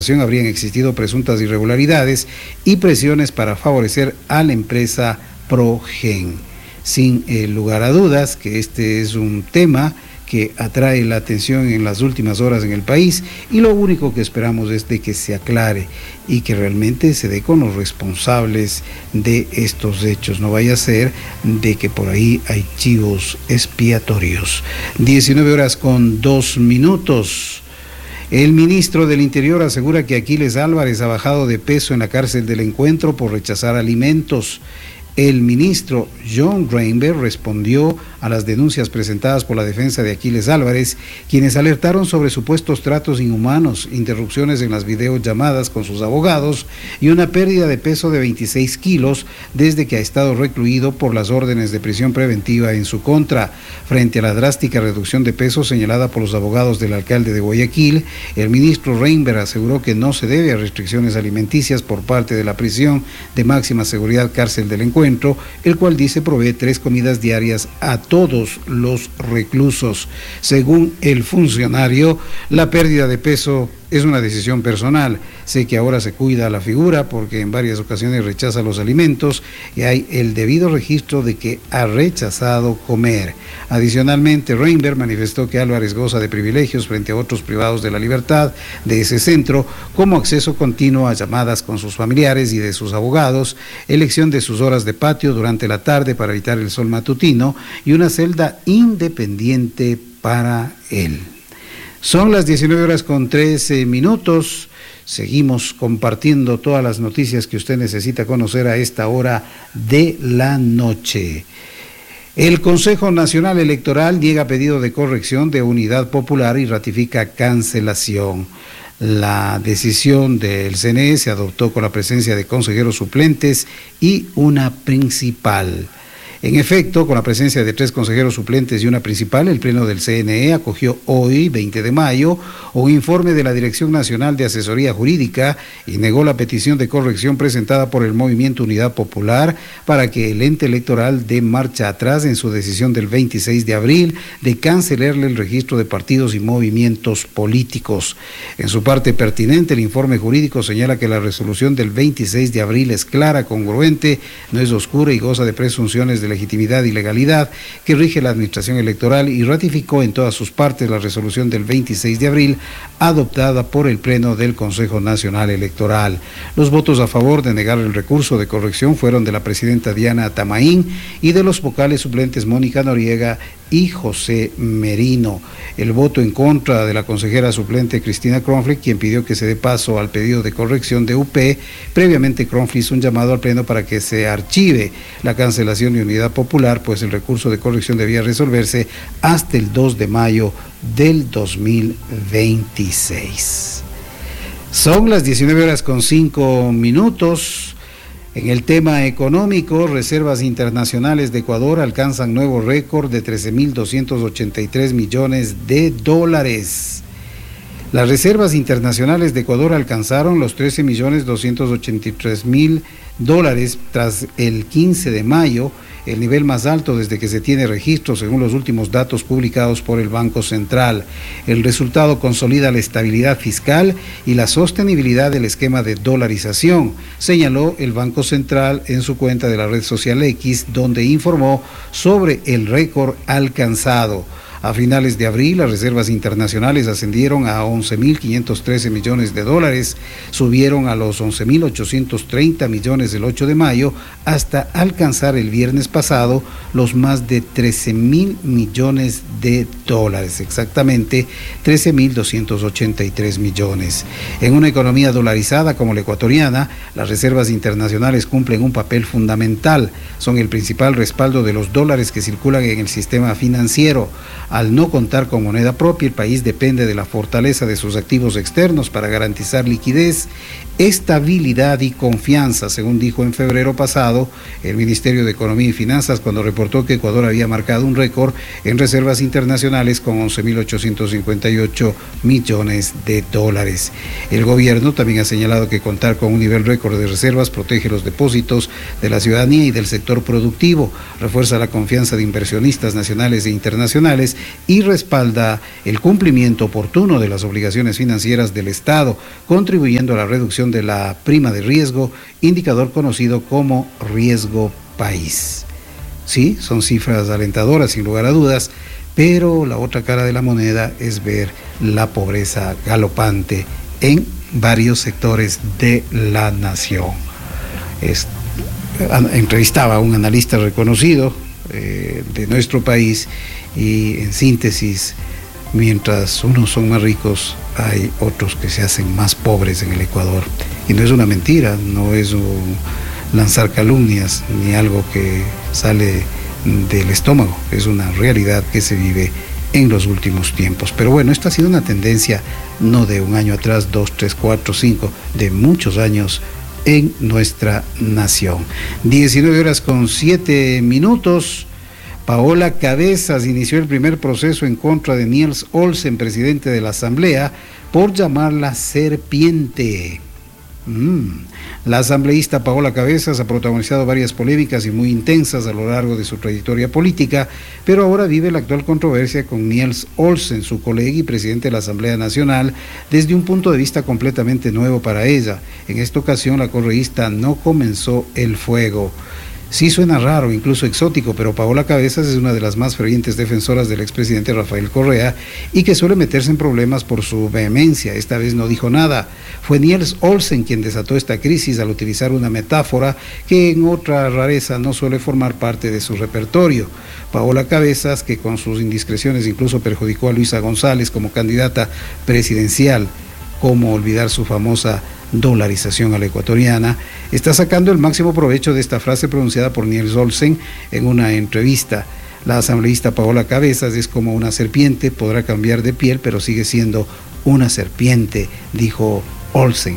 habrían existido presuntas irregularidades y presiones para favorecer a la empresa Progen. Sin lugar a dudas que este es un tema que atrae la atención en las últimas horas en el país, y lo único que esperamos es de que se aclare y que realmente se dé con los responsables de estos hechos. No vaya a ser de que por ahí hay chivos expiatorios. 19:02. El ministro del Interior asegura que Aquiles Álvarez ha bajado de peso en la cárcel del Encuentro por rechazar alimentos. El ministro John Greenberg respondió a las denuncias presentadas por la defensa de Aquiles Álvarez, quienes alertaron sobre supuestos tratos inhumanos, interrupciones en las videollamadas con sus abogados y una pérdida de peso de 26 kilos desde que ha estado recluido por las órdenes de prisión preventiva en su contra. Frente a la drástica reducción de peso señalada por los abogados del alcalde de Guayaquil, el ministro Greenberg aseguró que no se debe a restricciones alimenticias por parte de la prisión de máxima seguridad cárcel del Encuentro, el cual dice provee 3 comidas diarias a todos los reclusos. Según el funcionario, la pérdida de peso es una decisión personal. Sé que ahora se cuida la figura porque en varias ocasiones rechaza los alimentos y hay el debido registro de que ha rechazado comer. Adicionalmente, Reinberg manifestó que Álvarez goza de privilegios frente a otros privados de la libertad de ese centro, como acceso continuo a llamadas con sus familiares y de sus abogados, elección de sus horas de patio durante la tarde para evitar el sol matutino y una celda independiente para él. Son las 19:13. Seguimos compartiendo todas las noticias que usted necesita conocer a esta hora de la noche. El Consejo Nacional Electoral niega pedido de corrección de Unidad Popular y ratifica cancelación. La decisión del CNE se adoptó con la presencia de consejeros suplentes y una principal. En efecto, con la presencia de 3 consejeros suplentes y una principal, el Pleno del CNE acogió hoy, 20 de mayo, un informe de la Dirección Nacional de Asesoría Jurídica y negó la petición de corrección presentada por el Movimiento Unidad Popular para que el ente electoral dé marcha atrás en su decisión del 26 de abril de cancelarle el registro de partidos y movimientos políticos. En su parte pertinente, el informe jurídico señala que la resolución del 26 de abril es clara, congruente, no es oscura y goza de presunciones de legitimidad y legalidad que rige la administración electoral, y ratificó en todas sus partes la resolución del 26 de abril adoptada por el Pleno del Consejo Nacional Electoral. Los votos a favor de negar el recurso de corrección fueron de la presidenta Diana Tamaín y de los vocales suplentes Mónica Noriega y José Merino. El voto en contra de la consejera suplente Cristina Cronfle, quien pidió que se dé paso al pedido de corrección de UP. Previamente, Cronfle hizo un llamado al Pleno para que se archive la cancelación de Unidad Popular, pues el recurso de corrección debía resolverse hasta el 2 de mayo del 2026. Son las 19:05. En el tema económico, reservas internacionales de Ecuador alcanzan nuevo récord de $13.283 millones. Las reservas internacionales de Ecuador alcanzaron los $13.283.000 tras el 15 de mayo, el nivel más alto desde que se tiene registro según los últimos datos publicados por el Banco Central. El resultado consolida la estabilidad fiscal y la sostenibilidad del esquema de dolarización, señaló el Banco Central en su cuenta de la red social X, donde informó sobre el récord alcanzado. A finales de abril, las reservas internacionales ascendieron a $11.513 millones, subieron a los 11.830 millones el 8 de mayo, hasta alcanzar el viernes pasado los más de $13.000 millones, exactamente $13.283 millones. En una economía dolarizada como la ecuatoriana, las reservas internacionales cumplen un papel fundamental, son el principal respaldo de los dólares que circulan en el sistema financiero. Al no contar con moneda propia, el país depende de la fortaleza de sus activos externos para garantizar liquidez estabilidad y confianza, según dijo en febrero pasado el Ministerio de Economía y Finanzas cuando reportó que Ecuador había marcado un récord en reservas internacionales con 11.858 millones de dólares. El gobierno también ha señalado que contar con un nivel récord de reservas protege los depósitos de la ciudadanía y del sector productivo, refuerza la confianza de inversionistas nacionales e internacionales y respalda el cumplimiento oportuno de las obligaciones financieras del Estado, contribuyendo a la reducción de la prima de riesgo, indicador conocido como riesgo país. Sí, son cifras alentadoras sin lugar a dudas, pero la otra cara de la moneda es ver la pobreza galopante en varios sectores de la nación. Entrevistaba a un analista reconocido de nuestro país y en síntesis, mientras unos son más ricos, hay otros que se hacen más pobres en el Ecuador. Y no es una mentira, no es un lanzar calumnias ni algo que sale del estómago, es una realidad que se vive en los últimos tiempos. Pero bueno, esta ha sido una tendencia no de un año atrás, 2, 3, 4, 5, de muchos años en nuestra nación. 19:07. Paola Cabezas inició el primer proceso en contra de Niels Olsen, presidente de la Asamblea, por llamarla serpiente. La asambleísta Paola Cabezas ha protagonizado varias polémicas y muy intensas a lo largo de su trayectoria política, pero ahora vive la actual controversia con Niels Olsen, su colega y presidente de la Asamblea Nacional, desde un punto de vista completamente nuevo para ella. En esta ocasión la correísta no comenzó el fuego. Sí suena raro, incluso exótico, pero Paola Cabezas es una de las más fervientes defensoras del expresidente Rafael Correa y que suele meterse en problemas por su vehemencia. Esta vez no dijo nada. Fue Niels Olsen quien desató esta crisis al utilizar una metáfora que en otra rareza no suele formar parte de su repertorio. Paola Cabezas, que con sus indiscreciones incluso perjudicó a Luisa González como candidata presidencial, cómo olvidar su famosa dolarización a la ecuatoriana, está sacando el máximo provecho de esta frase pronunciada por Niels Olsen en una entrevista. La asambleísta Paola Cabezas es como una serpiente, podrá cambiar de piel, pero sigue siendo una serpiente, dijo Olsen.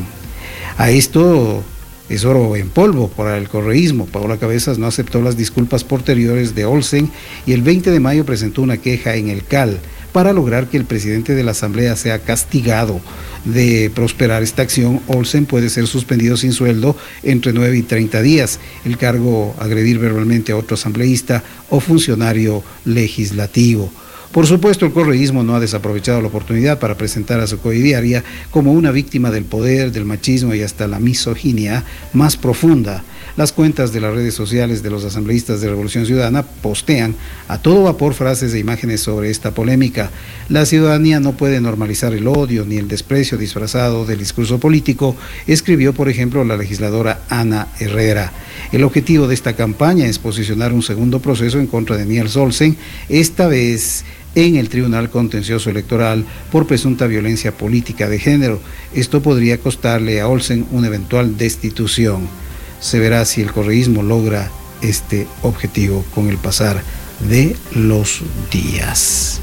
A esto es oro en polvo para el correísmo. Paola Cabezas no aceptó las disculpas posteriores de Olsen y el 20 de mayo presentó una queja en el CAL para lograr que el presidente de la Asamblea sea castigado. De prosperar esta acción, Olsen puede ser suspendido sin sueldo entre 9 y 30 días. El cargo, agredir verbalmente a otro asambleísta o funcionario legislativo. Por supuesto, el correísmo no ha desaprovechado la oportunidad para presentar a su coidiaria como una víctima del poder, del machismo y hasta la misoginia más profunda. Las cuentas de las redes sociales de los asambleístas de Revolución Ciudadana postean a todo vapor frases e imágenes sobre esta polémica. La ciudadanía no puede normalizar el odio ni el desprecio disfrazado del discurso político, escribió, por ejemplo, la legisladora Ana Herrera. El objetivo de esta campaña es posicionar un segundo proceso en contra de Niels Olsen, esta vez en el Tribunal Contencioso Electoral por presunta violencia política de género. Esto podría costarle a Olsen una eventual destitución. Se verá si el correísmo logra este objetivo con el pasar de los días.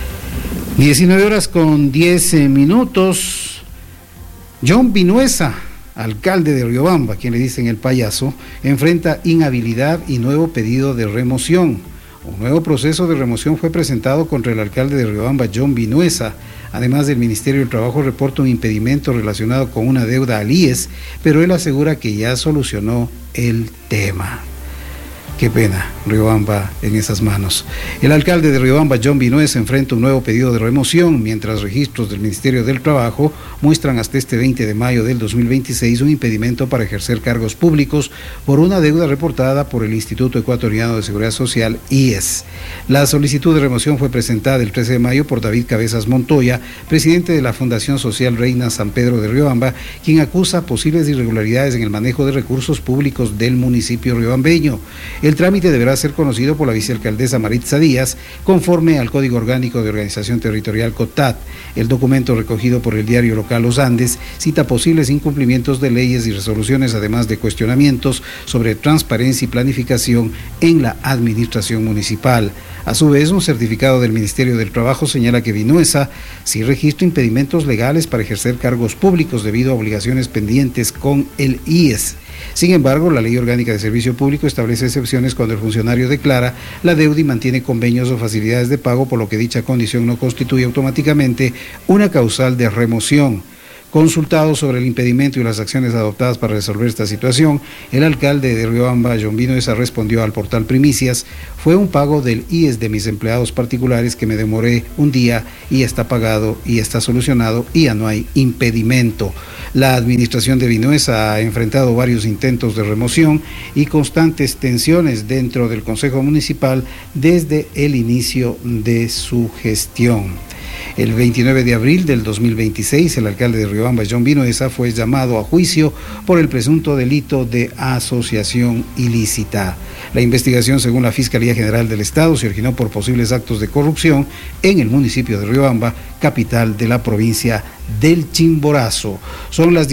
19:10. John Vinuesa, alcalde de Riobamba, quien le dicen el payaso, enfrenta inhabilidad y nuevo pedido de remoción. Un nuevo proceso de remoción fue presentado contra el alcalde de Riobamba, John Vinuesa. Además, del Ministerio del Trabajo reporta un impedimento relacionado con una deuda al IES, pero él asegura que ya solucionó el tema. Qué pena, Riobamba en esas manos. El alcalde de Riobamba, John Vinuesa, enfrenta un nuevo pedido de remoción, mientras registros del Ministerio del Trabajo muestran hasta este 20 de mayo del 2026 un impedimento para ejercer cargos públicos por una deuda reportada por el Instituto Ecuatoriano de Seguridad Social, IES. La solicitud de remoción fue presentada el 13 de mayo por David Cabezas Montoya, presidente de la Fundación Social Reina San Pedro de Riobamba, quien acusa posibles irregularidades en el manejo de recursos públicos del municipio riobambeño. El trámite deberá ser conocido por la vicealcaldesa Maritza Díaz, conforme al Código Orgánico de Organización Territorial COTAT. El documento recogido por el diario local Los Andes cita posibles incumplimientos de leyes y resoluciones, además de cuestionamientos sobre transparencia y planificación en la administración municipal. A su vez, un certificado del Ministerio del Trabajo señala que Vinuesa sí registra impedimentos legales para ejercer cargos públicos debido a obligaciones pendientes con el IES. Sin embargo, la Ley Orgánica de Servicio Público establece excepciones cuando el funcionario declara la deuda y mantiene convenios o facilidades de pago, por lo que dicha condición no constituye automáticamente una causal de remoción. Consultado sobre el impedimento y las acciones adoptadas para resolver esta situación, el alcalde de Riobamba, John Vinuesa, respondió al portal Primicias: fue un pago del IES de mis empleados particulares que me demoré un día y está pagado y está solucionado y ya no hay impedimento. La administración de Vinuesa ha enfrentado varios intentos de remoción y constantes tensiones dentro del Consejo Municipal desde el inicio de su gestión. El 29 de abril del 2026, el alcalde de Riobamba, John Vinuesa, fue llamado a juicio por el presunto delito de asociación ilícita. La investigación, según la Fiscalía General del Estado, se originó por posibles actos de corrupción en el municipio de Riobamba, capital de la provincia del Chimborazo. Son las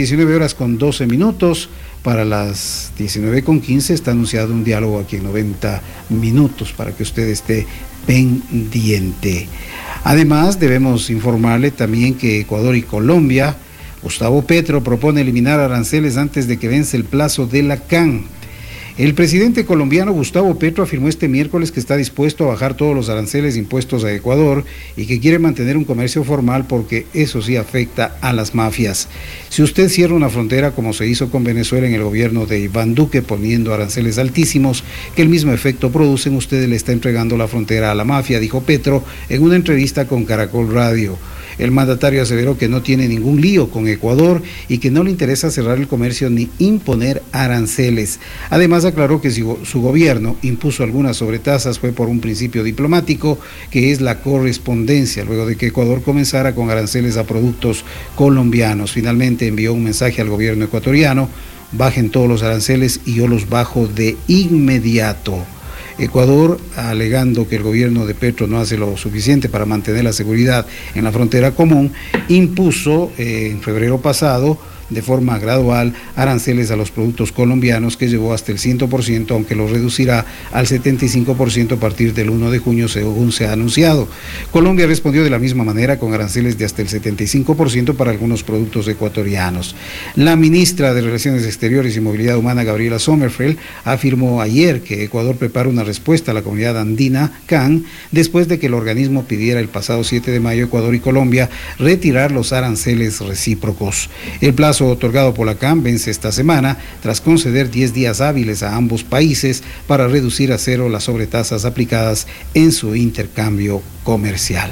19:12. Para las 19:15 está anunciado un diálogo aquí en 90 minutos para que usted esté pendiente. Además, debemos informarle también que Ecuador y Colombia, Gustavo Petro propone eliminar aranceles antes de que vence el plazo de la CAN. El presidente colombiano Gustavo Petro afirmó este miércoles que está dispuesto a bajar todos los aranceles impuestos a Ecuador y que quiere mantener un comercio formal porque eso sí afecta a las mafias. Si usted cierra una frontera como se hizo con Venezuela en el gobierno de Iván Duque poniendo aranceles altísimos que el mismo efecto producen, usted le está entregando la frontera a la mafia, dijo Petro en una entrevista con Caracol Radio. El mandatario aseveró que no tiene ningún lío con Ecuador y que no le interesa cerrar el comercio ni imponer aranceles. Además, aclaró que si su gobierno impuso algunas sobretasas fue por un principio diplomático, que es la correspondencia, luego de que Ecuador comenzara con aranceles a productos colombianos. Finalmente envió un mensaje al gobierno ecuatoriano: bajen todos los aranceles y yo los bajo de inmediato. Ecuador, alegando que el gobierno de Petro no hace lo suficiente para mantener la seguridad en la frontera común, impuso en febrero pasado de forma gradual aranceles a los productos colombianos que llevó hasta el 100%, aunque lo reducirá al 75% a partir del 1 de junio, según se ha anunciado. Colombia respondió de la misma manera con aranceles de hasta el 75% para algunos productos ecuatorianos. La ministra de Relaciones Exteriores y Movilidad Humana, Gabriela Sommerfeld, afirmó ayer que Ecuador prepara una respuesta a la comunidad andina CAN después de que el organismo pidiera el pasado 7 de mayo a Ecuador y Colombia retirar los aranceles recíprocos. El plazo otorgado por la CAN vence esta semana tras conceder 10 días hábiles a ambos países para reducir a cero las sobretasas aplicadas en su intercambio comercial.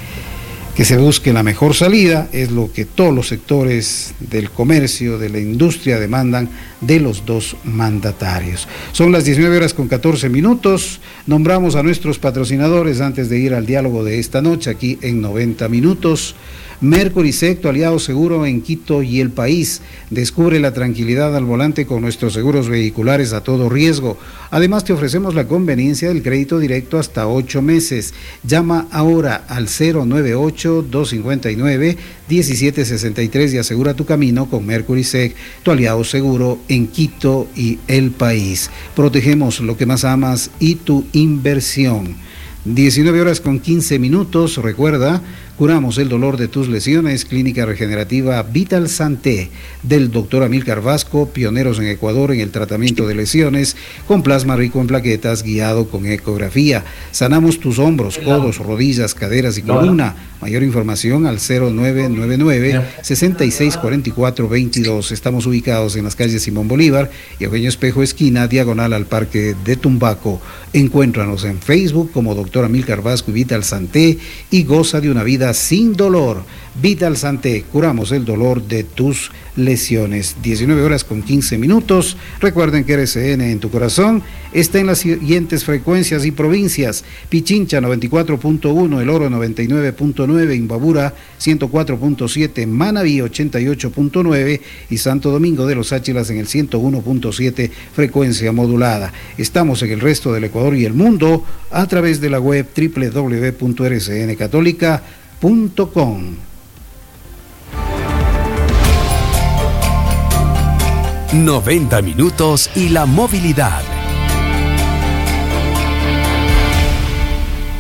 Que se busque la mejor salida es lo que todos los sectores del comercio, de la industria demandan de los dos mandatarios. Son las 19:14. Nombramos a nuestros patrocinadores antes de ir al diálogo de esta noche aquí en 90 minutos. Mercury Sec, tu aliado seguro en Quito y el país. Descubre la tranquilidad al volante con nuestros seguros vehiculares a todo riesgo. Además, te ofrecemos la conveniencia del crédito directo hasta 8 meses. Llama ahora al 098-259-1763 y asegura tu camino con Mercury Sec, tu aliado seguro en Quito y el país. Protegemos lo que más amas y tu inversión. 19:15. Recuerda, curamos el dolor de tus lesiones. Clínica Regenerativa Vital Santé del Dr. Amílcar Vasco, pioneros en Ecuador en el tratamiento de lesiones con plasma rico en plaquetas guiado con ecografía. Sanamos tus hombros, codos, rodillas, caderas y columna. Mayor información al 0999-664422. Estamos ubicados en las calles Simón Bolívar y Eugenio Espejo esquina, diagonal al Parque de Tumbaco. Encuéntranos en Facebook como Dr. Amílcar Vasco y Vital Santé y goza de una vida sin dolor. Vital Santé, curamos el dolor de tus lesiones. 19:15. Recuerden que RCN en tu corazón está en las siguientes frecuencias y provincias: Pichincha 94.1, El Oro 99.9, Imbabura 104.7, Manabí 88.9 y Santo Domingo de los Áchilas en el 101.7 frecuencia modulada. Estamos en el resto del Ecuador y el mundo a través de la web www.rcncatólica.com. 90 minutos y la movilidad.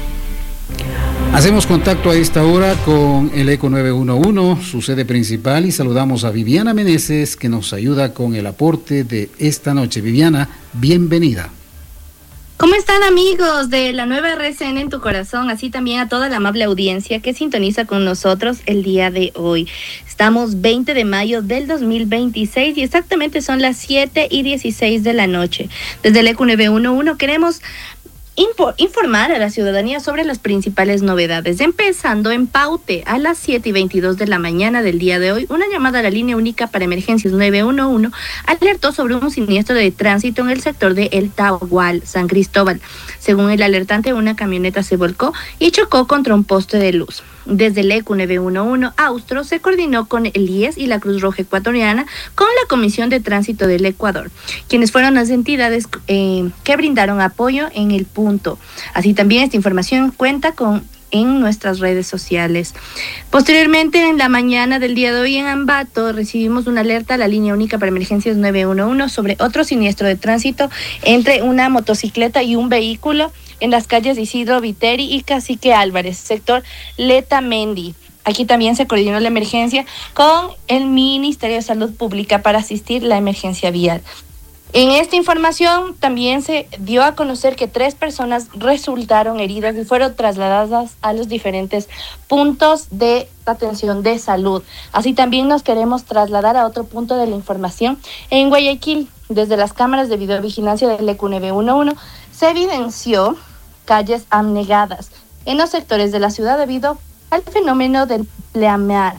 Hacemos contacto a esta hora con el ECO 911, su sede principal, y saludamos a Viviana Meneses, que nos ayuda con el aporte de esta noche. Viviana, bienvenida. ¿Cómo están, amigos de la nueva RCN en tu corazón? Así también a toda la amable audiencia que sintoniza con nosotros el día de hoy. Estamos 20 de mayo del 2026 y exactamente son las 7:16 de la noche. Desde el ECO 911 queremos informar a la ciudadanía sobre las principales novedades. Empezando en Paute, a las 7:22 de la mañana del día de hoy, una llamada a la línea única para emergencias 911 alertó sobre un siniestro de tránsito en el sector de El Tahual, San Cristóbal. Según el alertante, una camioneta se volcó y chocó contra un poste de luz. Desde el ECO 911 Austro se coordinó con el IES y la Cruz Roja Ecuatoriana con la Comisión de Tránsito del Ecuador, quienes fueron las entidades que brindaron apoyo en el punto. Así también esta información cuenta en nuestras redes sociales. Posteriormente, en la mañana del día de hoy en Ambato, recibimos una alerta a la línea única para emergencias 911 sobre otro siniestro de tránsito entre una motocicleta y un vehículo en las calles Isidro Viteri y Cacique Álvarez, sector Letamendi. Aquí también se coordinó la emergencia con el Ministerio de Salud Pública para asistir la emergencia vial. En esta información también se dio a conocer que 3 personas resultaron heridas y fueron trasladadas a los diferentes puntos de atención de salud. Así también nos queremos trasladar a otro punto de la información. En Guayaquil, desde las cámaras de videovigilancia del ECO 911, se evidenció calles anegadas en los sectores de la ciudad debido al fenómeno del pleamar,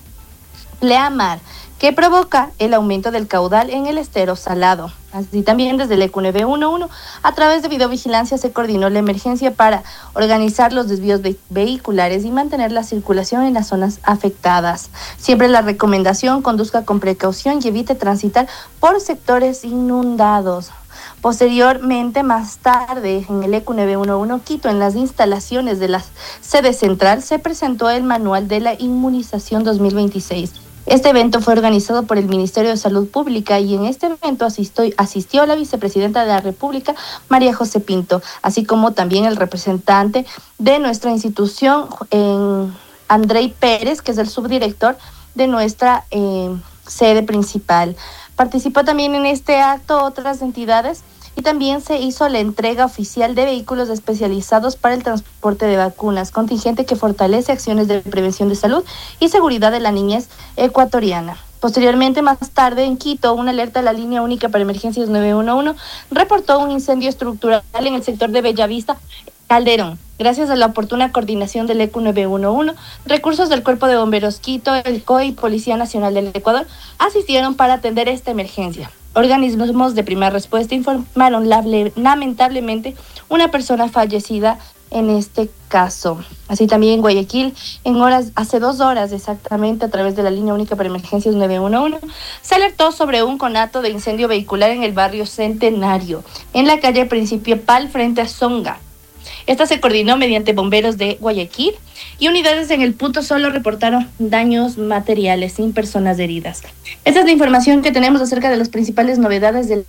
que provoca el aumento del caudal en el estero Salado. Así también desde el ECO 911, a través de videovigilancia se coordinó la emergencia para organizar los desvíos vehiculares y mantener la circulación en las zonas afectadas. Siempre la recomendación: conduzca con precaución y evite transitar por sectores inundados. Posteriormente, más tarde, en el ECO 911 Quito, en las instalaciones de la sede central, se presentó el Manual de la Inmunización 2026. Este evento fue organizado por el Ministerio de Salud Pública y en este evento asistió la vicepresidenta de la República, María José Pinto, así como también el representante de nuestra institución, Andrei Pérez, que es el subdirector de nuestra sede principal. Participó también en este acto otras entidades y también se hizo la entrega oficial de vehículos especializados para el transporte de vacunas, contingente que fortalece acciones de prevención de salud y seguridad de la niñez ecuatoriana. Posteriormente, más tarde, en Quito, una alerta a la línea única para emergencias 911 reportó un incendio estructural en el sector de Bellavista, Calderón. Gracias a la oportuna coordinación del ECO 911, recursos del Cuerpo de Bomberos Quito, el COE y Policía Nacional del Ecuador asistieron para atender esta emergencia. Organismos de primera respuesta informaron lamentablemente una persona fallecida en este caso. Así también en Guayaquil, hace 2 horas exactamente, a través de la línea única para emergencias 911, se alertó sobre un conato de incendio vehicular en el barrio Centenario, en la calle Principal frente a Zonga. Esta se coordinó mediante bomberos de Guayaquil y unidades en el punto solo reportaron daños materiales sin personas heridas. Esta es la información que tenemos acerca de las principales novedades del...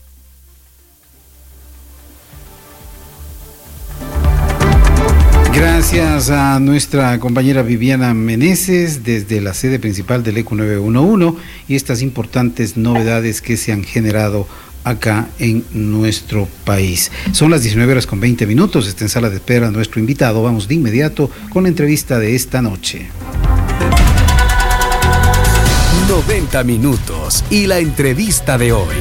Gracias a nuestra compañera Viviana Meneses desde la sede principal del ECO 911 y estas importantes novedades que se han generado acá en nuestro país. Son las 19:20. Está en sala de espera nuestro invitado. Vamos de inmediato con la entrevista de esta noche. 90 minutos y la entrevista de hoy.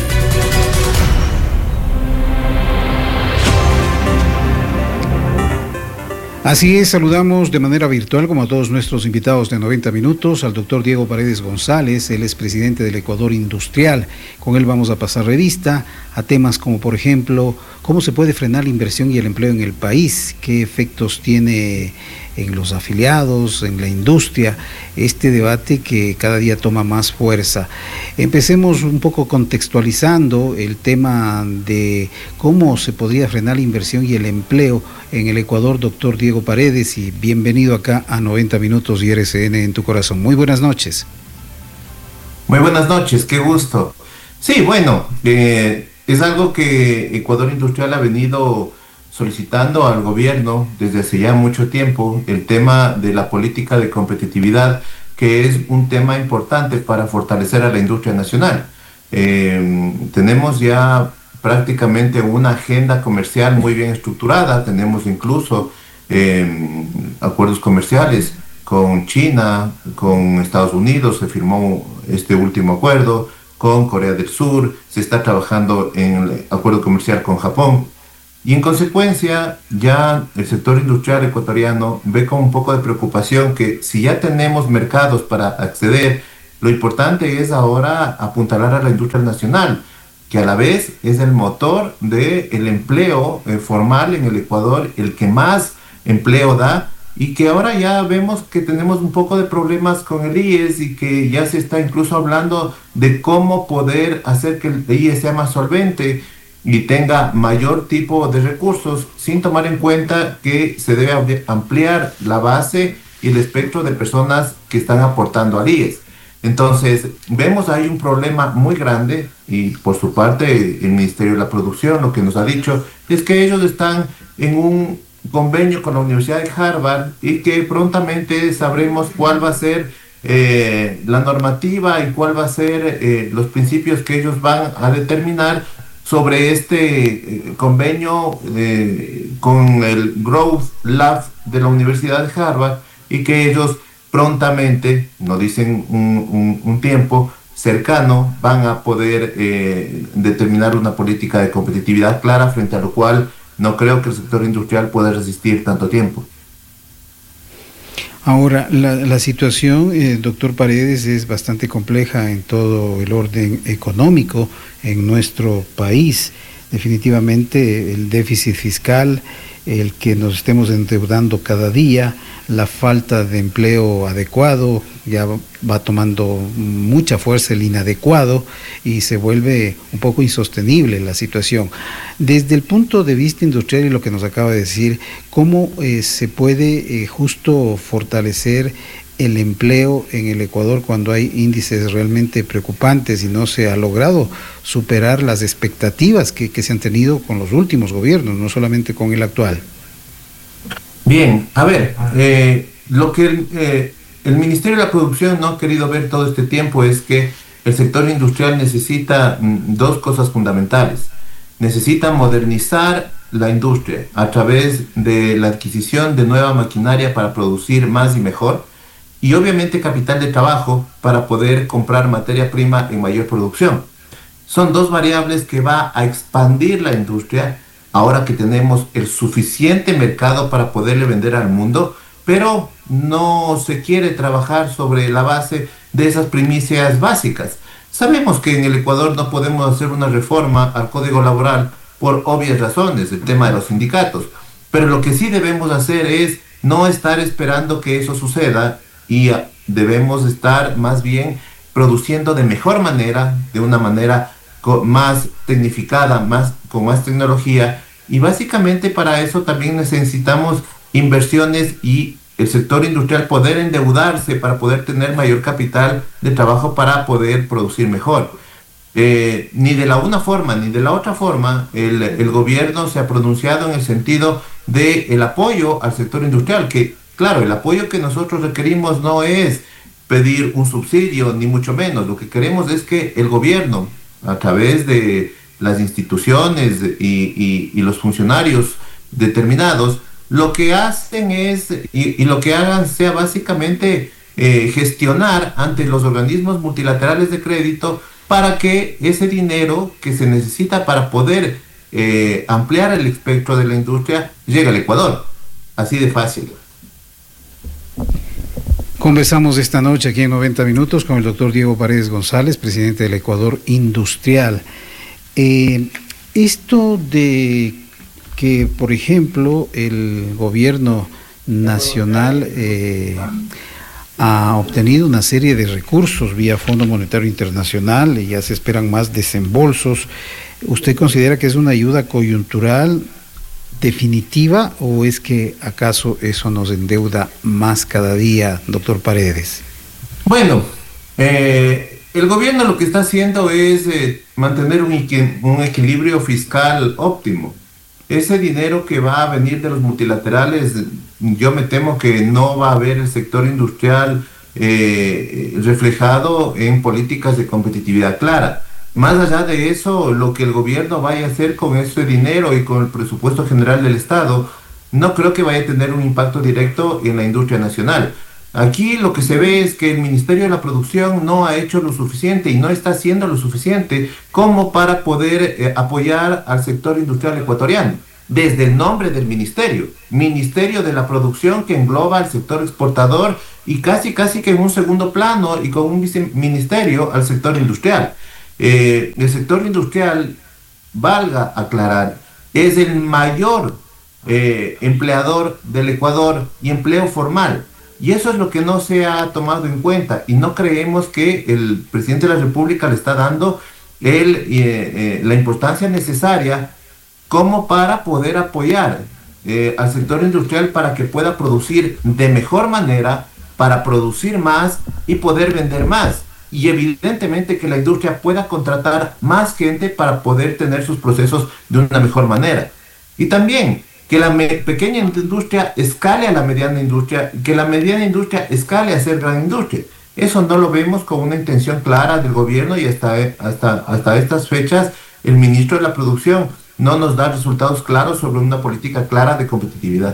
Así es, saludamos de manera virtual, como a todos nuestros invitados de 90 minutos, al doctor Diego Paredes González. Él es presidente del Ecuador Industrial. Con él vamos a pasar revista a temas como, por ejemplo, cómo se puede frenar la inversión y el empleo en el país, qué efectos tiene en los afiliados, en la industria, este debate que cada día toma más fuerza. Empecemos un poco contextualizando el tema de cómo se podría frenar la inversión y el empleo en el Ecuador, doctor Diego Paredes, y bienvenido acá a 90 minutos y RCN en tu corazón. Muy buenas noches. Muy buenas noches, qué gusto. Sí, bueno, es algo que Ecuador Industrial ha venido solicitando al gobierno desde hace ya mucho tiempo el tema de la política de competitividad, que es un tema importante para fortalecer a la industria nacional. Tenemos ya prácticamente una agenda comercial muy bien estructurada, tenemos incluso acuerdos comerciales con China, con Estados Unidos, se firmó este último acuerdo, con Corea del Sur, se está trabajando en el acuerdo comercial con Japón. Y en consecuencia, ya el sector industrial ecuatoriano ve con un poco de preocupación que si ya tenemos mercados para acceder, lo importante es ahora apuntalar a la industria nacional, que a la vez es el motor del empleo formal en el Ecuador, el que más empleo da, y que ahora ya vemos que tenemos un poco de problemas con el IES y que ya se está incluso hablando de cómo poder hacer que el IES sea más solvente y tenga mayor tipo de recursos, sin tomar en cuenta que se debe ampliar la base y el espectro de personas que están aportando al IES. Entonces, vemos ahí un problema muy grande y por su parte el Ministerio de la Producción lo que nos ha dicho es que ellos están en un convenio con la Universidad de Harvard y que prontamente sabremos cuál va a ser la normativa y cuál va a ser los principios que ellos van a determinar sobre este convenio con el Growth Lab de la Universidad de Harvard, y que ellos prontamente, no dicen un tiempo cercano, van a poder determinar una política de competitividad clara, frente a lo cual no creo que el sector industrial pueda resistir tanto tiempo. Ahora, la situación, doctor Paredes, es bastante compleja en todo el orden económico en nuestro país. Definitivamente el déficit fiscal, el que nos estemos endeudando cada día, la falta de empleo adecuado, ya va tomando mucha fuerza el inadecuado y se vuelve un poco insostenible la situación. Desde el punto de vista industrial y lo que nos acaba de decir, ¿cómo se puede justo fortalecer el empleo en el Ecuador cuando hay índices realmente preocupantes y no se ha logrado superar las expectativas que se han tenido con los últimos gobiernos, no solamente con el actual? Bien, a ver, lo que el Ministerio de la Producción no ha querido ver todo este tiempo es que el sector industrial necesita dos cosas fundamentales. Necesita modernizar la industria a través de la adquisición de nueva maquinaria para producir más y mejor, y obviamente capital de trabajo para poder comprar materia prima en mayor producción. Son dos variables que va a expandir la industria ahora que tenemos el suficiente mercado para poderle vender al mundo, pero no se quiere trabajar sobre la base de esas primicias básicas. Sabemos que en el Ecuador no podemos hacer una reforma al Código Laboral por obvias razones, el tema de los sindicatos, pero lo que sí debemos hacer es no estar esperando que eso suceda, y debemos estar más bien produciendo de mejor manera, de una manera más tecnificada, con más tecnología, y básicamente para eso también necesitamos inversiones y el sector industrial poder endeudarse para poder tener mayor capital de trabajo para poder producir mejor. Ni de la una forma ni de la otra forma el gobierno se ha pronunciado en el sentido del apoyo al sector industrial, que claro, el apoyo que nosotros requerimos no es pedir un subsidio, ni mucho menos. Lo que queremos es que el gobierno, a través de las instituciones y los funcionarios determinados, lo que hacen es, y lo que hagan sea básicamente gestionar ante los organismos multilaterales de crédito para que ese dinero que se necesita para poder ampliar el espectro de la industria llegue al Ecuador. Así de fácil. Conversamos esta noche aquí en 90 Minutos con el doctor Diego Paredes González, presidente del Ecuador Industrial. Esto de que, por ejemplo, el gobierno nacional ha obtenido una serie de recursos vía Fondo Monetario Internacional y ya se esperan más desembolsos, ¿usted considera que es una ayuda coyuntural definitiva o es que acaso eso nos endeuda más cada día, doctor Paredes? Bueno, el gobierno lo que está haciendo es mantener un equilibrio fiscal óptimo. ese dinero que va a venir de los multilaterales, yo me temo que no va a haber el sector industrial reflejado en políticas de competitividad clara. Más allá de eso, lo que el gobierno vaya a hacer con ese dinero y con el presupuesto general del Estado, no creo que vaya a tener un impacto directo en la industria nacional. Aquí lo que se ve es que el Ministerio de la Producción no ha hecho lo suficiente y no está haciendo lo suficiente como para poder apoyar al sector industrial ecuatoriano. Desde el nombre del Ministerio de la Producción, que engloba al sector exportador y casi que en un segundo plano y con un viceministerio al sector industrial. El sector industrial, valga aclarar, es el mayor empleador del Ecuador y empleo formal. Y eso es lo que no se ha tomado en cuenta y no creemos que el presidente de la República le está dando la importancia necesaria como para poder apoyar al sector industrial para que pueda producir de mejor manera, para producir más y poder vender más. Y evidentemente que la industria pueda contratar más gente para poder tener sus procesos de una mejor manera. Y también que la pequeña industria escale a la mediana industria, que la mediana industria escale a ser gran industria. Eso no lo vemos con una intención clara del gobierno y hasta estas fechas el ministro de la Producción no nos da resultados claros sobre una política clara de competitividad.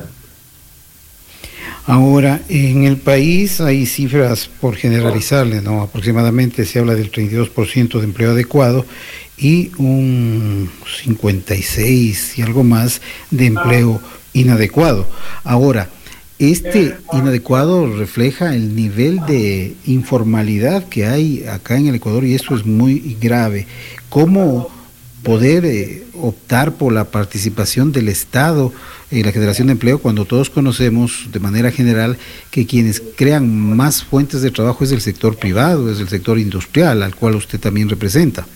Ahora, en el país hay cifras, por generalizarle, ¿no? Aproximadamente se habla del 32% de empleo adecuado y un 56 y algo más de empleo inadecuado. Ahora, este inadecuado refleja el nivel de informalidad que hay acá en el Ecuador y esto es muy grave. ¿Cómo poder optar por la participación del Estado en la generación de empleo cuando todos conocemos de manera general que quienes crean más fuentes de trabajo es el sector privado, es el sector industrial, al cual usted también representa?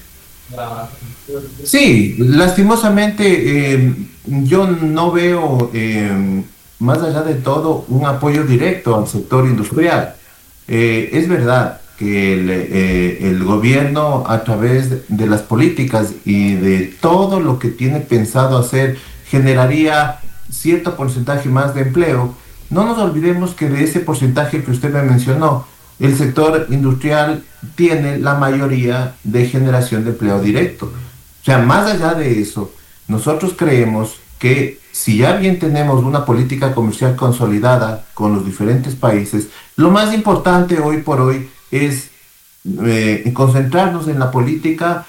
Sí, lastimosamente yo no veo, más allá de todo, un apoyo directo al sector industrial. Es verdad que el gobierno, a través de las políticas y de todo lo que tiene pensado hacer, generaría cierto porcentaje más de empleo. No nos olvidemos que de ese porcentaje que usted me mencionó, el sector industrial tiene la mayoría de generación de empleo directo. O sea, más allá de eso, nosotros creemos que si ya bien tenemos una política comercial consolidada con los diferentes países, lo más importante hoy por hoy es concentrarnos en la política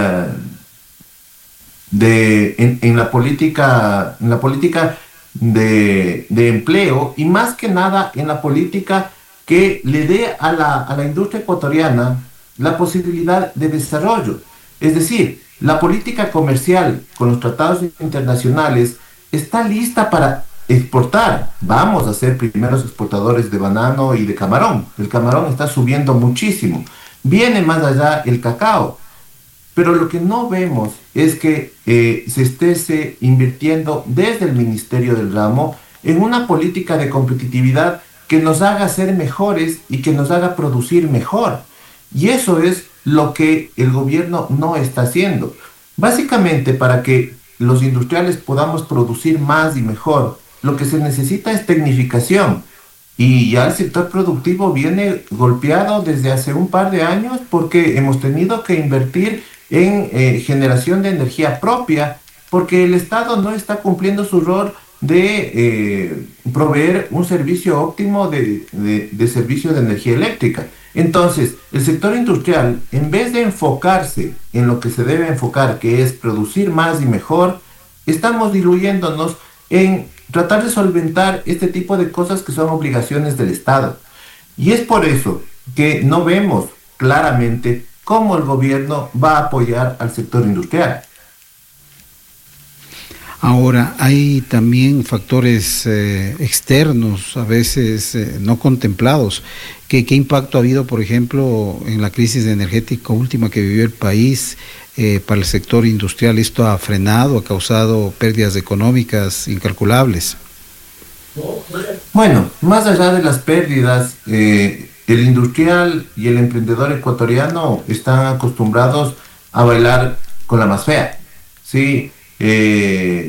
en la política de empleo y más que nada en la política que le dé a la industria ecuatoriana la posibilidad de desarrollo. Es decir, la política comercial con los tratados internacionales está lista para exportar. Vamos a ser primeros exportadores de banano y de camarón. El camarón está subiendo muchísimo. Viene más allá el cacao. Pero lo que no vemos es que se esté invirtiendo desde el Ministerio del Ramo en una política de competitividad que nos haga ser mejores y que nos haga producir mejor. Y eso es lo que el gobierno no está haciendo. Básicamente, para que los industriales podamos producir más y mejor, lo que se necesita es tecnificación. Y ya el sector productivo viene golpeado desde hace un par de años porque hemos tenido que invertir en generación de energía propia, porque el Estado no está cumpliendo su rol de proveer un servicio óptimo de servicio de energía eléctrica. Entonces, el sector industrial, en vez de enfocarse en lo que se debe enfocar, que es producir más y mejor, estamos diluyéndonos en tratar de solventar este tipo de cosas que son obligaciones del Estado. Y es por eso que no vemos claramente cómo el gobierno va a apoyar al sector industrial. Ahora, hay también factores externos, a veces no contemplados. ¿Qué impacto ha habido, por ejemplo, en la crisis energética última que vivió el país para el sector industrial? ¿Esto ha frenado, ha causado pérdidas económicas incalculables? Bueno, más allá de las pérdidas, el industrial y el emprendedor ecuatoriano están acostumbrados a bailar con la más fea. Sí,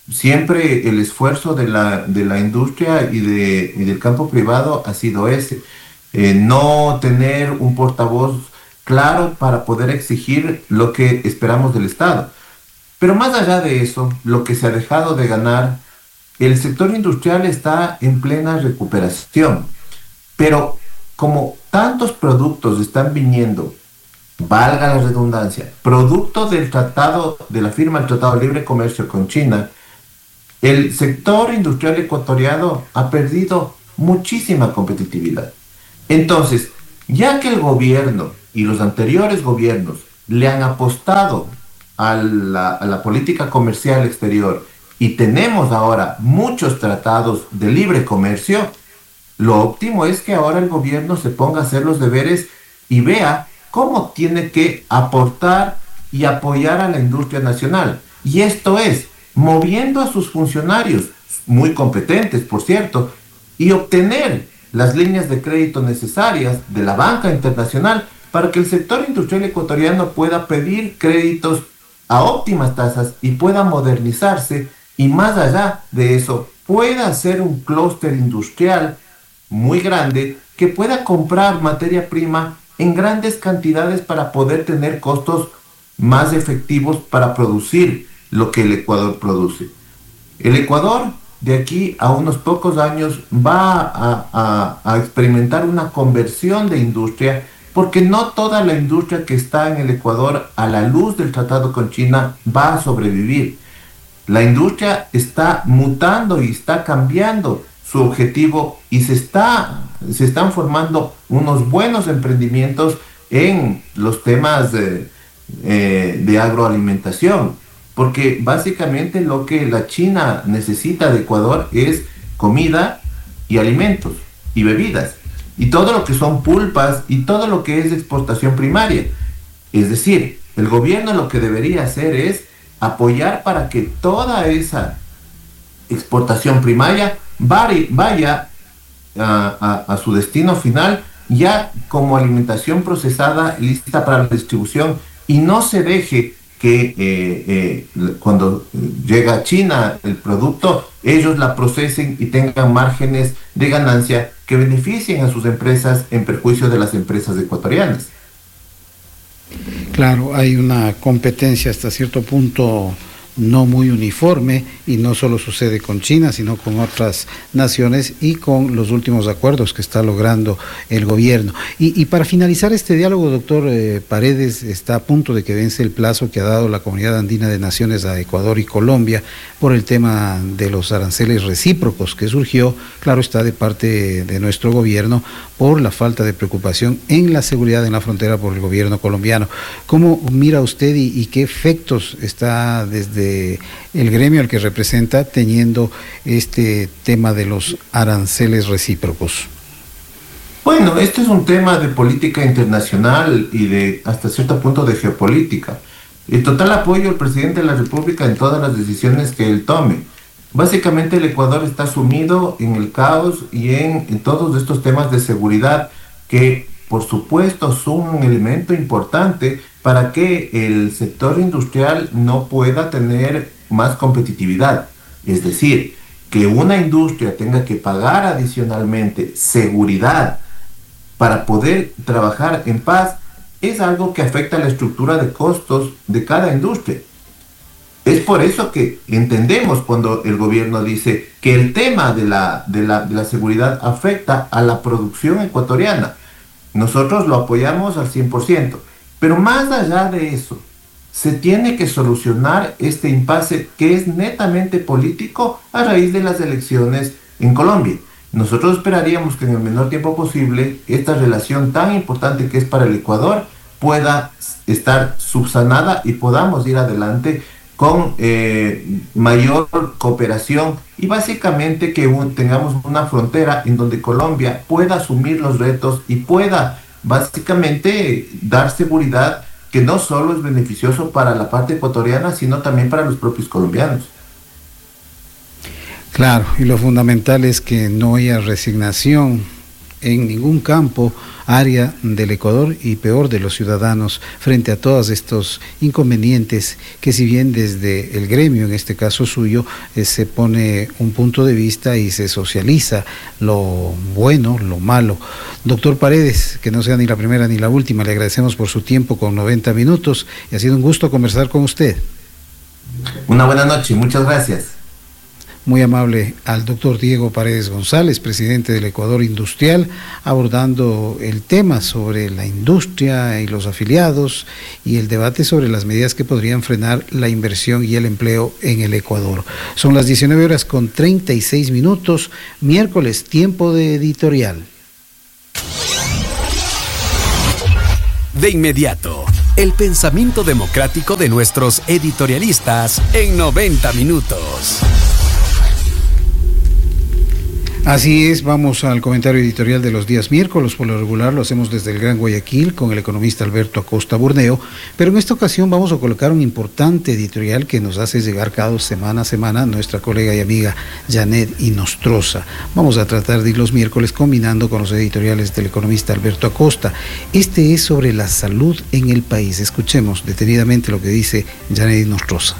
siempre el esfuerzo de la industria y del campo privado ha sido ese. No tener un portavoz claro para poder exigir lo que esperamos del Estado. Pero más allá de eso, lo que se ha dejado de ganar, el sector industrial está en plena recuperación. Pero como tantos productos están viniendo, valga la redundancia, producto del tratado, de la firma del Tratado de Libre Comercio con China, el sector industrial ecuatoriano ha perdido muchísima competitividad. Entonces, ya que el gobierno y los anteriores gobiernos le han apostado a la política comercial exterior y tenemos ahora muchos tratados de libre comercio, lo óptimo es que ahora el gobierno se ponga a hacer los deberes y vea cómo tiene que aportar y apoyar a la industria nacional. Y esto es, moviendo a sus funcionarios, muy competentes por cierto, y obtener las líneas de crédito necesarias de la banca internacional para que el sector industrial ecuatoriano pueda pedir créditos a óptimas tasas y pueda modernizarse, y más allá de eso pueda hacer un clúster industrial muy grande que pueda comprar materia prima en grandes cantidades para poder tener costos más efectivos para producir lo que el Ecuador produce. El Ecuador de aquí a unos pocos años va a experimentar una conversión de industria, porque no toda la industria que está en el Ecuador a la luz del tratado con China va a sobrevivir. La industria está mutando y está cambiando su objetivo y se están formando unos buenos emprendimientos en los temas de agroalimentación, porque básicamente lo que la China necesita de Ecuador es comida y alimentos y bebidas, y todo lo que son pulpas y todo lo que es exportación primaria. Es decir, el gobierno lo que debería hacer es apoyar para que toda esa exportación primaria vaya a su destino final ya como alimentación procesada lista para la distribución, y no se deje que cuando llega a China el producto, ellos la procesen y tengan márgenes de ganancia que beneficien a sus empresas en perjuicio de las empresas ecuatorianas. Claro, hay una competencia hasta cierto punto no muy uniforme, y no solo sucede con China, sino con otras naciones y con los últimos acuerdos que está logrando el gobierno. Y para finalizar este diálogo, doctor Paredes, está a punto de que vence el plazo que ha dado la Comunidad Andina de Naciones a Ecuador y Colombia por el tema de los aranceles recíprocos que surgió, claro está, de parte de nuestro gobierno por la falta de preocupación en la seguridad en la frontera por el gobierno colombiano. ¿Cómo mira usted y qué efectos está desde el gremio al que representa teniendo este tema de los aranceles recíprocos? Bueno, este es un tema de política internacional y de hasta cierto punto de geopolítica. El total apoyo al presidente de la República en todas las decisiones que él tome. Básicamente el Ecuador está sumido en el caos y en todos estos temas de seguridad que por supuesto son un elemento importante para que el sector industrial no pueda tener más competitividad. Es decir, que una industria tenga que pagar adicionalmente seguridad para poder trabajar en paz es algo que afecta la estructura de costos de cada industria. Es por eso que entendemos cuando el gobierno dice que el tema de la seguridad afecta a la producción ecuatoriana. Nosotros lo apoyamos al 100%, pero más allá de eso, se tiene que solucionar este impasse que es netamente político a raíz de las elecciones en Colombia. Nosotros esperaríamos que en el menor tiempo posible esta relación tan importante que es para el Ecuador pueda estar subsanada y podamos ir adelante con mayor cooperación y básicamente que tengamos una frontera en donde Colombia pueda asumir los retos y pueda básicamente dar seguridad que no solo es beneficioso para la parte ecuatoriana, sino también para los propios colombianos. Claro, y lo fundamental es que no haya resignación en ningún campo área del Ecuador y peor de los ciudadanos frente a todos estos inconvenientes que, si bien desde el gremio, en este caso suyo, se pone un punto de vista y se socializa lo bueno, lo malo. Doctor Paredes, que no sea ni la primera ni la última, le agradecemos por su tiempo con 90 minutos y ha sido un gusto conversar con usted. Una buena noche, muchas gracias. Muy amable al doctor Diego Paredes González, presidente del Ecuador Industrial, abordando el tema sobre la industria y los afiliados y el debate sobre las medidas que podrían frenar la inversión y el empleo en el Ecuador. Son las 19:36, miércoles, tiempo de editorial. De inmediato, el pensamiento democrático de nuestros editorialistas en 90 minutos. Así es, vamos al comentario editorial de los días miércoles. Por lo regular lo hacemos desde el Gran Guayaquil con el economista Alberto Acosta Burneo, pero en esta ocasión vamos a colocar un importante editorial que nos hace llegar cada semana a semana nuestra colega y amiga Janet Inostroza. Vamos a tratar de ir los miércoles combinando con los editoriales del economista Alberto Acosta. Este es sobre la salud en el país. Escuchemos detenidamente lo que dice Janet Inostroza.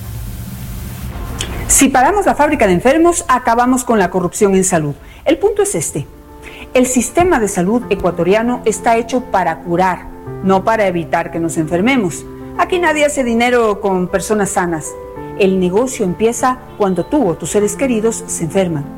Si paramos la fábrica de enfermos, acabamos con la corrupción en salud. El punto es este: el sistema de salud ecuatoriano está hecho para curar, no para evitar que nos enfermemos. Aquí nadie hace dinero con personas sanas. El negocio empieza cuando tú o tus seres queridos se enferman.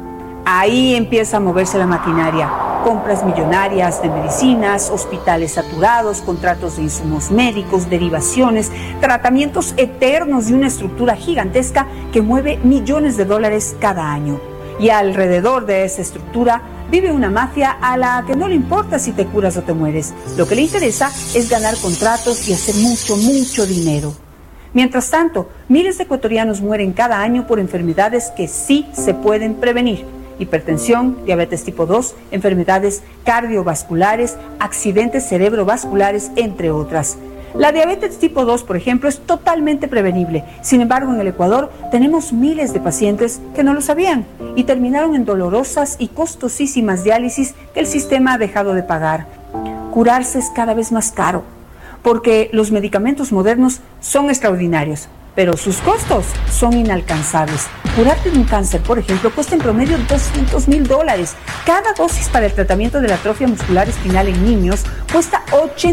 Ahí empieza a moverse la maquinaria. Compras millonarias de medicinas, hospitales saturados, contratos de insumos médicos, derivaciones, tratamientos eternos y una estructura gigantesca que mueve millones de dólares cada año. Y alrededor de esa estructura vive una mafia a la que no le importa si te curas o te mueres. Lo que le interesa es ganar contratos y hacer mucho dinero. Mientras tanto, miles de ecuatorianos mueren cada año por enfermedades que sí se pueden prevenir: hipertensión, diabetes tipo 2, enfermedades cardiovasculares, accidentes cerebrovasculares, entre otras. La diabetes tipo 2, por ejemplo, es totalmente prevenible. Sin embargo, en el Ecuador tenemos miles de pacientes que no lo sabían y terminaron en dolorosas y costosísimas diálisis que el sistema ha dejado de pagar. Curarse es cada vez más caro, porque los medicamentos modernos son extraordinarios, pero sus costos son inalcanzables. Curarte de un cáncer, por ejemplo, cuesta en promedio $200,000. Cada dosis para el tratamiento de la atrofia muscular espinal en niños cuesta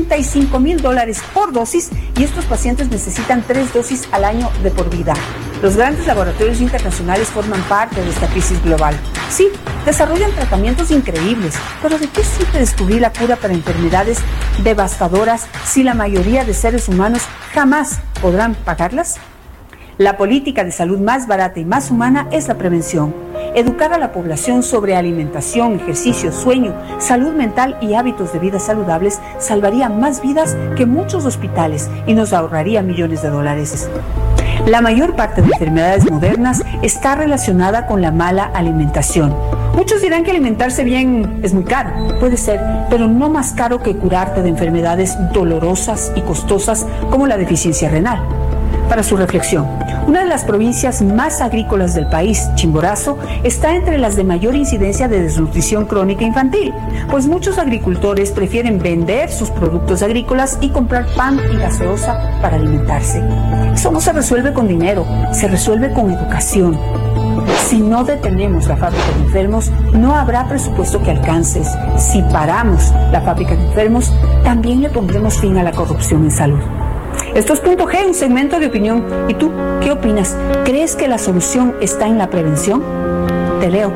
$85,000 por dosis, y estos pacientes necesitan 3 dosis al año de por vida. Los grandes laboratorios internacionales forman parte de esta crisis global. Sí, desarrollan tratamientos increíbles, pero ¿de qué sirve descubrir la cura para enfermedades devastadoras si la mayoría de seres humanos jamás podrán pagarlas? La política de salud más barata y más humana es la prevención. Educar a la población sobre alimentación, ejercicio, sueño, salud mental y hábitos de vida saludables salvaría más vidas que muchos hospitales y nos ahorraría millones de dólares. La mayor parte de enfermedades modernas está relacionada con la mala alimentación. Muchos dirán que alimentarse bien es muy caro. Puede ser, pero no más caro que curarte de enfermedades dolorosas y costosas como la deficiencia renal. Para su reflexión, una de las provincias más agrícolas del país, Chimborazo, está entre las de mayor incidencia de desnutrición crónica infantil, pues muchos agricultores prefieren vender sus productos agrícolas y comprar pan y gaseosa para alimentarse. Eso no se resuelve con dinero, se resuelve con educación. Si no detenemos la fábrica de enfermos, no habrá presupuesto que alcances. Si paramos la fábrica de enfermos, también le pondremos fin a la corrupción en salud. Esto es Punto G, un segmento de opinión. ¿Y tú qué opinas? ¿Crees que la solución está en la prevención? Te leo.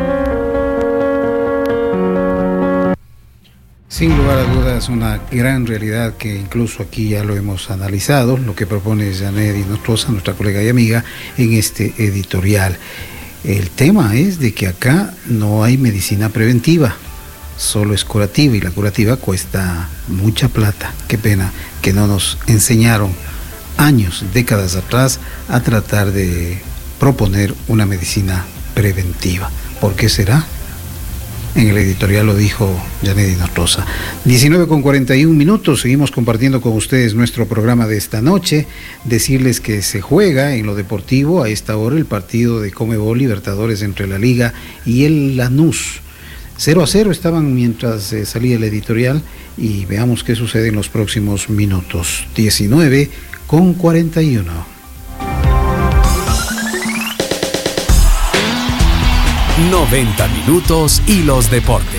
Sin lugar a dudas, una gran realidad que incluso aquí ya lo hemos analizado, lo que propone Janet Inostroza, nuestra colega y amiga, en este editorial. El tema es de que acá no hay medicina preventiva, solo es curativa, y la curativa cuesta mucha plata. Qué pena que no nos enseñaron años, décadas atrás, a tratar de proponer una medicina preventiva. ¿Por qué será? En el editorial lo dijo Janet Inostroza. 19:41, seguimos compartiendo con ustedes nuestro programa de esta noche. Decirles que se juega en lo deportivo a esta hora el partido de Conmebol Libertadores entre la Liga y el Lanús. 0-0 estaban mientras salía el editorial, y veamos qué sucede en los próximos minutos. 19:41. ...90 minutos y los deportes.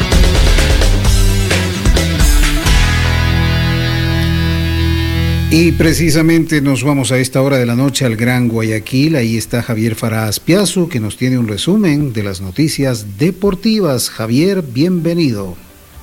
Y precisamente nos vamos a esta hora de la noche al Gran Guayaquil. Ahí está Javier Faraz Piazu, que nos tiene un resumen de las noticias deportivas. Javier, bienvenido.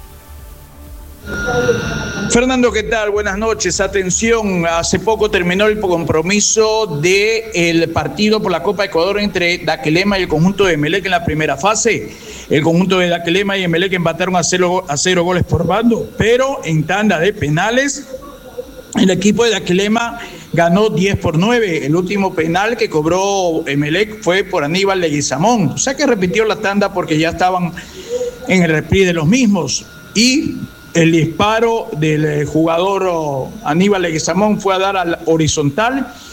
Fernando, ¿qué tal? Buenas noches. Atención, hace poco terminó el compromiso del partido por la Copa Ecuador entre Daquelema y el conjunto de Emelec en la primera fase. El conjunto de Daquelema y Emelec empataron a 0 goles por bando, pero en tanda de penales el equipo de Daquelema ganó 10-9. El último penal que cobró Emelec fue por Aníbal Leguizamón. O sea que repitió la tanda porque ya estaban en el reprise de los mismos. Y el disparo del jugador Aníbal Leguizamón fue a dar al horizontal